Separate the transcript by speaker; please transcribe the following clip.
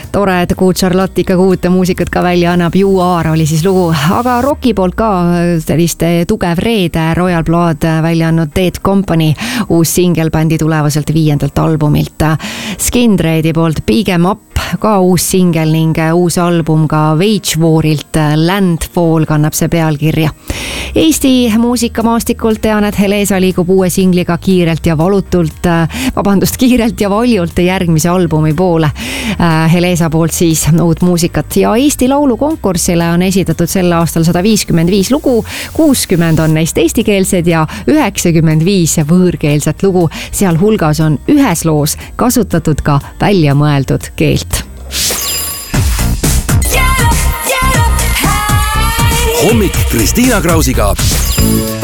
Speaker 1: tore, et Good Charlotte ikkagi uute muusikat ka välja annab. You Are oli siis lugu, aga rocki poolt ka sellist tugev reede Royal Blood välja andnud Dead Company uus singel bändi tulevaselt 5. albumilt. Skindreidi poolt Pigem Up ka uus singel ning uus album ka Wage Warilt Landfall kannab see pealkirja. Eesti muusikamaastikult tean, et Helesa liigub uue singliga kiirelt ja valjult järgmise albumi poole. Helesa poolt siis uut muusikat ja Eesti Laulu konkursile on esitatud sel aastal 155 lugu, 60 on neist eestikeelsed ja 95 võõrkeelset lugu. Seal hulgas on ühes loos kasutatud ka väljamõeldud keelt.
Speaker 2: Hommik Kristiina Krausiga.